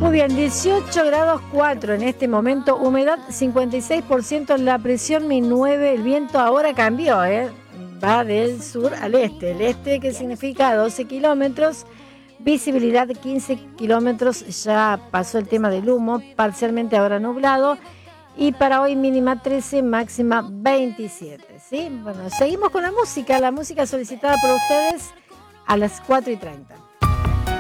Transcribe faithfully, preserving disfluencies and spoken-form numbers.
Muy bien, dieciocho grados cuatro en este momento, humedad cincuenta y seis por ciento, la presión mil nueve, el viento ahora cambió, ¿eh? Va del sur al este, el este que significa doce kilómetros, visibilidad de quince kilómetros, ya pasó el tema del humo, parcialmente ahora nublado, y para hoy mínima trece, máxima veintisiete, ¿sí? Bueno, seguimos con la música, la música solicitada por ustedes a las cuatro y treinta.